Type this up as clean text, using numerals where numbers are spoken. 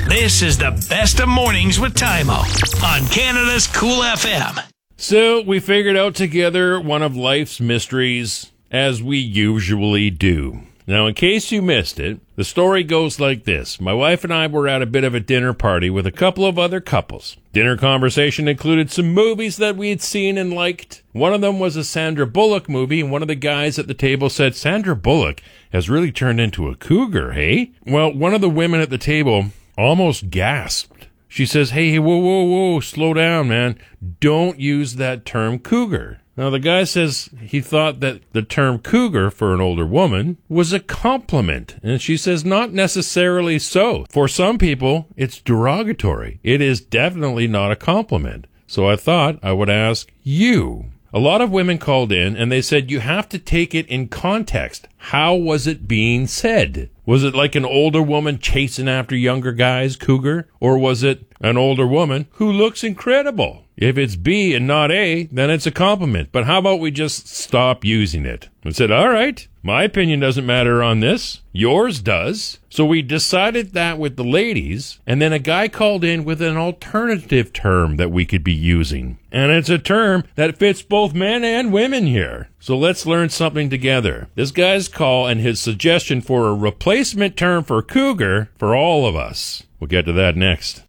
This is the best of mornings with Tymo on Canada's Cool FM. So we figured out together one of life's mysteries, as we usually do. Now, in case you missed it, the story goes like this. My wife and I were at a bit of a dinner party with a couple of other couples. Dinner conversation included some movies that we had seen and liked. One of them was a Sandra Bullock movie, and one of the guys at the table said, "Sandra Bullock has really turned into a cougar, hey?" Well, one of the women at the table almost gasped. She says, hey, whoa, slow down, man. Don't use that term cougar. Now, the guy says he thought that the term cougar for an older woman was a compliment. And she says, not necessarily so. For some people, it's derogatory. It is definitely not a compliment. So I thought I would ask you. A lot of women called in and they said you have to take it in context. How was it being said? Was it like an older woman chasing after younger guys, cougar? Or was it an older woman who looks incredible? If it's B and not A, then it's a compliment. But how about we just stop using it? I said, all right, my opinion doesn't matter on this. Yours does. So we decided that with the ladies, and then a guy called in with an alternative term that we could be using. And it's a term that fits both men and women here. So let's learn something together. This guy's call and his suggestion for a replacement term for cougar for all of us. We'll get to that next.